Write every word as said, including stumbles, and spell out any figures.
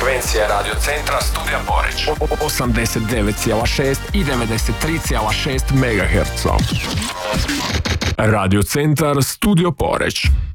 Frekvencija Radio Centra Studija Poreć. osamdeset devet zarez šest i devedeset tri zarez šest megaherca. Radio Centar Studio Poreć.